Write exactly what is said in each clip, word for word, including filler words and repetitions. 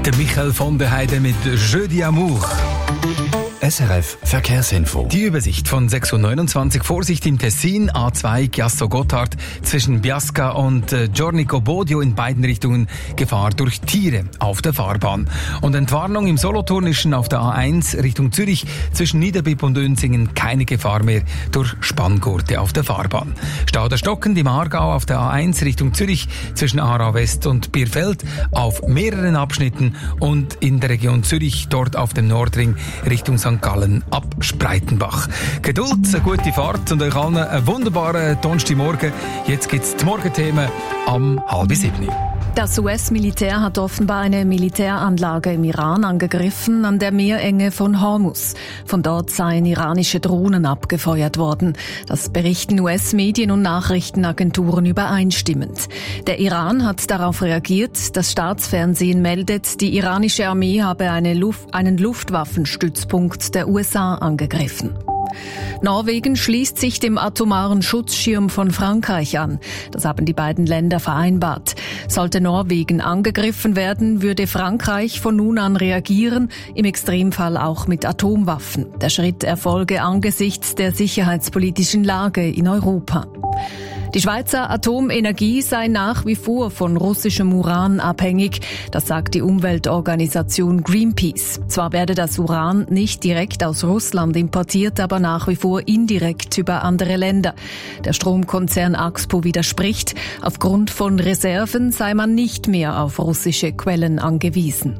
Der Michael von der Heide mit Jeudi Amour. S R F Verkehrsinfo. Die Übersicht von sechs Uhr neunundzwanzig. Vorsicht im Tessin, A zwei Chiasso-Gotthard zwischen Biasca und äh, Giornico Bodio in beiden Richtungen Gefahr durch Tiere auf der Fahrbahn. Und Entwarnung im Solothurnischen auf der A eins Richtung Zürich zwischen Niederbipp und Uenzingen keine Gefahr mehr durch Spanngurte auf der Fahrbahn. Stau der Stockend im Aargau auf der A eins Richtung Zürich zwischen Aarau West und Bierfeld auf mehreren Abschnitten und in der Region Zürich dort auf dem Nordring Richtung Sankt Gallen ab Spreitenbach. Geduld, eine gute Fahrt und euch allen einen wunderbaren Donnerstagmorgen. Jetzt gibt's die Morgenthemen am halb sieben. Das U S-Militär hat offenbar eine Militäranlage im Iran angegriffen, an der Meerenge von Hormuz. Von dort seien iranische Drohnen abgefeuert worden. Das berichten U S-Medien und Nachrichtenagenturen übereinstimmend. Der Iran hat darauf reagiert. Das Staatsfernsehen meldet, die iranische Armee habe eine Luft, einen Luftwaffenstützpunkt der U S A angegriffen. Norwegen schließt sich dem atomaren Schutzschirm von Frankreich an. Das haben die beiden Länder vereinbart. Sollte Norwegen angegriffen werden, würde Frankreich von nun an reagieren, im Extremfall auch mit Atomwaffen. Der Schritt erfolge angesichts der sicherheitspolitischen Lage in Europa. Die Schweizer Atomenergie sei nach wie vor von russischem Uran abhängig, das sagt die Umweltorganisation Greenpeace. Zwar werde das Uran nicht direkt aus Russland importiert, aber nach wie vor indirekt über andere Länder. Der Stromkonzern Axpo widerspricht, aufgrund von Reserven sei man nicht mehr auf russische Quellen angewiesen.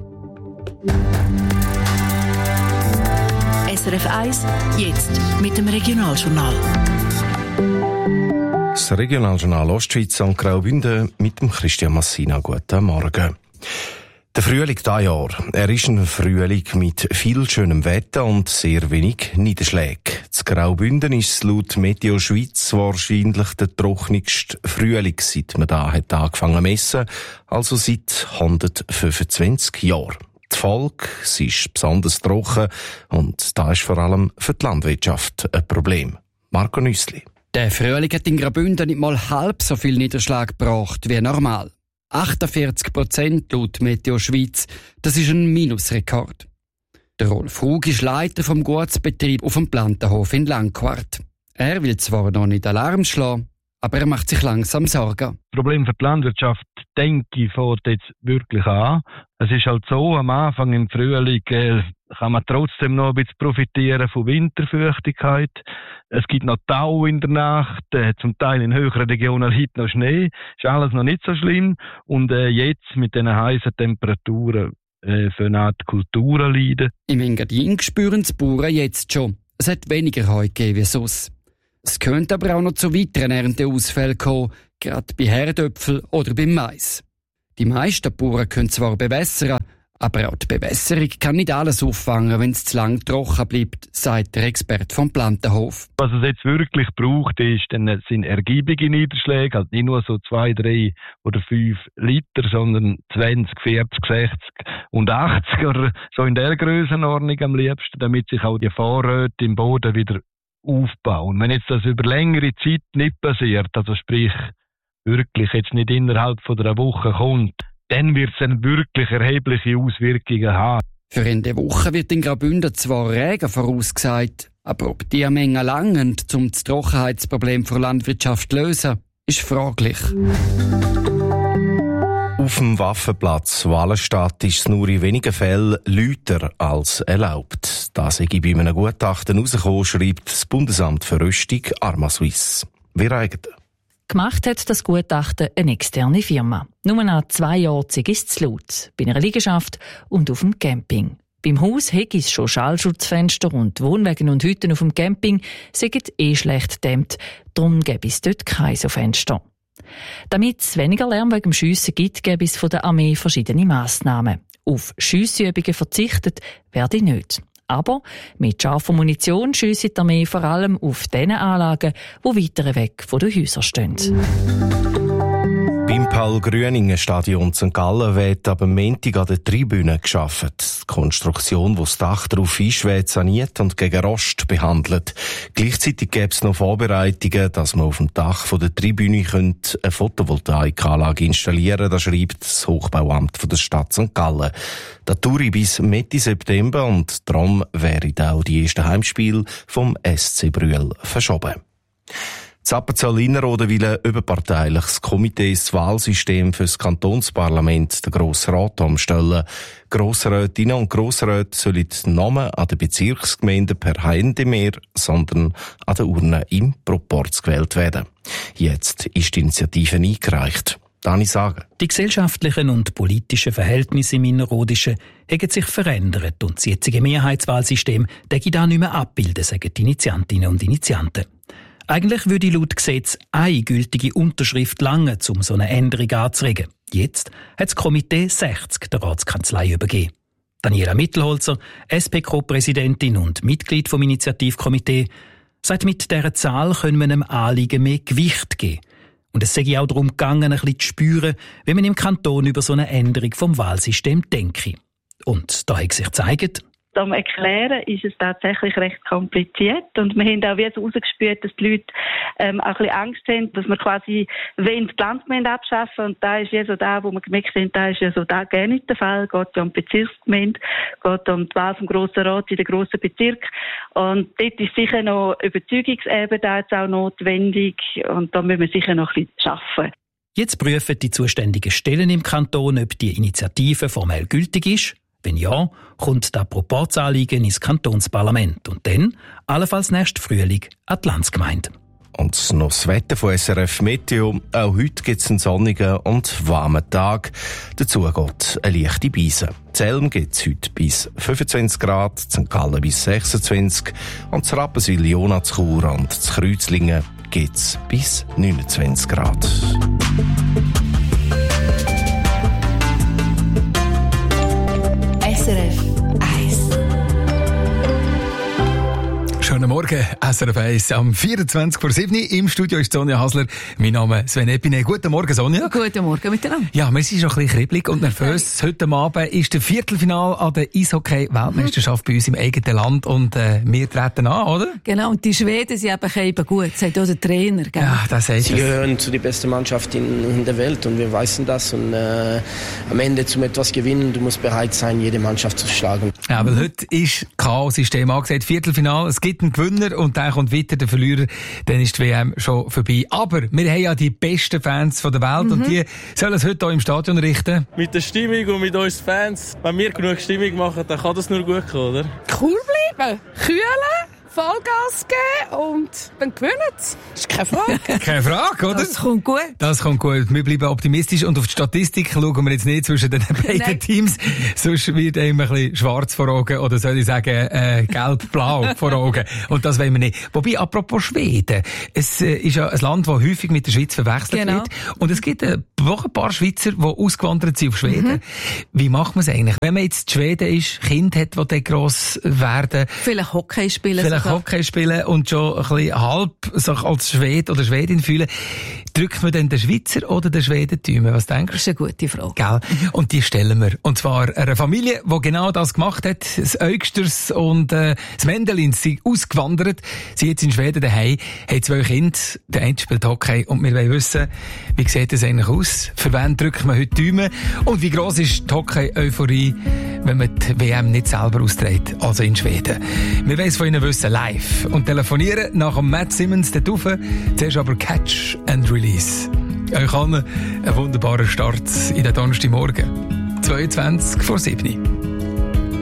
S R F eins, jetzt mit dem Regionaljournal. Das Regionaljournal Ostschweiz und Graubünden mit dem Christian Massina. Guten Morgen. Der Frühling dieses Jahr. Er ist ein Frühling mit viel schönem Wetter und sehr wenig Niederschlägen. Das Graubünden ist laut Meteo Schweiz wahrscheinlich der trockenigste Frühling, seit man da hat angefangen zu messen, also seit hundertfünfundzwanzig Jahren. Die Folge, sie ist besonders trocken und das ist vor allem für die Landwirtschaft ein Problem. Marco Nüssli. Der Frühling hat in Graubünden nicht mal halb so viel Niederschlag gebracht wie normal. achtundvierzig Prozent laut Meteo Schweiz. Das ist ein Minusrekord. Der Rolf Hug ist Leiter vom Gutsbetrieb auf dem Plantenhof in Langquart. Er will zwar noch nicht Alarm schlagen, aber er macht sich langsam Sorgen. Das Problem für die Landwirtschaft, denke ich, fängt jetzt wirklich an. Es ist halt so, am Anfang im Frühling äh, kann man trotzdem noch ein bisschen profitieren von Winterfeuchtigkeit. Es gibt noch Tau in der Nacht, äh, zum Teil in höheren Regionen liegt noch Schnee. Ist alles noch nicht so schlimm. Und äh, jetzt mit diesen heißen Temperaturen äh, für eine Art Kulturen leiden. Im Engadin spüren die Bauern jetzt schon. Es hat weniger Heu gegeben wie sonst. Es könnte aber auch noch zu weiteren Ernteausfällen kommen, gerade bei Herdöpfel oder beim Mais. Die meisten Bauern können zwar bewässern, aber auch die Bewässerung kann nicht alles auffangen, wenn es zu lang trocken bleibt, sagt der Experte vom Plantenhof. Was es jetzt wirklich braucht, ist, dann sind ergiebige Niederschläge, also nicht nur so zwei, drei oder fünf Liter, sondern zwanzig, vierzig, sechzig und achtzig oder so in der Grössenordnung am liebsten, damit sich auch die Vorräte im Boden wieder aufbauen. Wenn jetzt das über längere Zeit nicht passiert, also sprich wirklich jetzt nicht innerhalb von einer Woche kommt, dann wird es dann wirklich erhebliche Auswirkungen haben. Für Ende Woche wird in Graubünden zwar Regen vorausgesagt, aber ob die Menge langen, um das Trockenheitsproblem der Landwirtschaft zu lösen, ist fraglich. Auf dem Waffenplatz Wallenstadt ist es nur in wenigen Fällen lauter als erlaubt. Das sei bei einem Gutachten herausgekommen, schreibt das Bundesamt für Rüstung Arma-Suisse. Wir eigenen. Gemacht hat das Gutachten eine externe Firma. Nur nach zwei Jahren ist es zu laut. Bei einer Liegenschaft und auf dem Camping. Beim Haus hätte es schon Schallschutzfenster und Wohnwagen und Hütten auf dem Camping sind eh schlecht gedämmt. Darum gäbe es dort keine so Fenster. Damit es weniger Lärm wegen dem Schiessen gibt, gäbe es von der Armee verschiedene Massnahmen. Auf Schiessübungen verzichtet werde nicht. Aber mit scharfer Munition schiesse die Armee vor allem auf den Anlagen, die weiter weg von den Häusern stehen. Beim Im Paul-Grüningen-Stadion Sankt Gallen wird ab dem Montag an der Tribüne geschaffen. Die Konstruktion, wo das Dach drauf ist, wird saniert und gegen Rost behandelt. Gleichzeitig gäbe es noch Vorbereitungen, dass man auf dem Dach von der Tribüne eine Photovoltaikanlage installieren könnte. Das schreibt das Hochbauamt von der Stadt Sankt Gallen. Das dauert bis Mitte September und darum wären auch die ersten Heimspiele vom S C Brüel verschoben. Das Appenzell-Innerrhoden will ein überparteiliches Komitee das Wahlsystem für das Kantonsparlament, den Grossen Rat, umstellen. Grossrätinnen und Grossräte sollen nicht Namen an den Bezirksgemeinden per Hände mehr, sondern an den Urnen im Proporz gewählt werden. Jetzt ist die Initiative eingereicht. Dani Sagen. Die gesellschaftlichen und politischen Verhältnisse im Innerrhodischen haben sich verändert und das jetzige Mehrheitswahlsystem denke da nicht mehr abbilden, sagen die Initiantinnen und Initianten. Eigentlich würde laut Gesetz eine gültige Unterschrift langen, um so eine Änderung anzuregen. Jetzt hat das Komitee sechzig der Ratskanzlei übergeben. Daniela Mittelholzer, S P Co-Präsidentin und Mitglied vom Initiativkomitee, sagt, mit dieser Zahl können wir einem Anliegen mehr Gewicht geben. Und es sei auch darum gegangen, ein bisschen zu spüren, wie man im Kanton über so eine Änderung vom Wahlsystem denke. Und da hat sich gezeigt, Am Erklären ist es tatsächlich recht kompliziert und wir haben auch wieder herausgespürt, dass die Leute ähm, auch ein bisschen Angst haben, dass wir quasi wollen die Landsgemeinde abschaffen und da ist ja so da, wo wir gemerkt haben, da ist ja so da gar nicht der Fall, es geht ja um die Bezirksgemeinde, es geht um die Wahl vom Grossen Rat in den grossen Bezirk und dort ist sicher noch Überzeugungsebene da jetzt auch notwendig und da müssen wir sicher noch ein bisschen arbeiten. Jetzt prüfen die zuständigen Stellen im Kanton, ob die Initiative formell gültig ist. Wenn ja, kommt das Proporzanliegen ins Kantonsparlament und dann, allenfalls nächsten Frühling, an die Landsgemeinde. Und noch das Wetter von S R F Meteo. Auch heute gibt es einen sonnigen und warmen Tag. Dazu geht eine leichte Beise. Zelm gibt es heute bis fünfundzwanzig Grad, Sankt Gallen bis sechsundzwanzig und zu Rapperswil, Jonatschur und zu Kreuzlingen gibt es bis neunundzwanzig Grad. S R F eins. Schönen Morgen, S R F eins am vierundzwanzig vor sieben. Im Studio ist Sonja Hasler. Mein Name ist Sven Epine. Guten Morgen, Sonja. Guten Morgen miteinander. Ja, wir sind schon ein bisschen kribbelig und nervös. Heute Abend ist der Viertelfinal an der Eishockey-Weltmeisterschaft bei uns im eigenen Land und äh, wir treten an, oder? Genau, und die Schweden sind eben eben gut, sagt auch der Trainer. Gell? Ja, das heißt Sie gehören zu der besten Mannschaft in, in der Welt und wir wissen das und äh, am Ende zum etwas gewinnen, du musst bereit sein, jede Mannschaft zu schlagen. Ja, weil heute ist Chaos-System angesagt, Viertelfinal, es gibt einen Gewinner und dann kommt weiter der Verlierer, dann ist die W M schon vorbei. Aber wir haben ja die besten Fans der Welt mhm. und die sollen es heute hier im Stadion richten. Mit der Stimmung und mit uns Fans, wenn wir genug Stimmung machen, dann kann das nur gut kommen, oder? Cool bleiben, kühlen, Vollgas geben und dann gewinnen sie. Das ist keine Frage. Keine Frage, oder? Das kommt gut. Das kommt gut. Wir bleiben optimistisch und auf die Statistik schauen wir jetzt nicht zwischen den beiden Nein. Teams. Sonst wird einem ein bisschen schwarz vor Augen oder soll ich sagen äh, gelb-blau vor Augen. Und das wollen wir nicht. Wobei, apropos Schweden. Es äh, ist ja ein Land, das häufig mit der Schweiz verwechselt genau. wird. Und es gibt äh, auch ein paar Schweizer, die ausgewandert sind auf Schweden. Mhm. Wie macht man es eigentlich? Wenn man jetzt in Schweden ist, Kind hat, die dann gross werden. Vielleicht Hockey spielen. Vielleicht Hockey spielen und schon ein bisschen halb sich als Schwede oder Schwedin fühlen. Drückt man denn den Schweizer oder den Schwedentümer? Was denkst du? Das ist eine gute Frage. Gell? Und die stellen wir. Und zwar einer Familie, die genau das gemacht hat. Das Eugsters und äh, das Mendelins sind ausgewandert. Sie jetzt in Schweden daheim, haben zwei Kinder. Der eine spielt Hockey und wir wollen wissen, wie sieht das eigentlich aus? Für wen drückt man heute Däumen? Und wie gross ist die Hockey-Euphorie, wenn man die W M nicht selber austrägt, also in Schweden? Wir wollen es von Ihnen wissen, live. Und telefonieren nach dem Matt Simmons dort rauf. Zuerst aber Catch and Release. Euch allen einen wunderbaren Start in den Donnerstagmorgen. zweiundzwanzig vor sieben.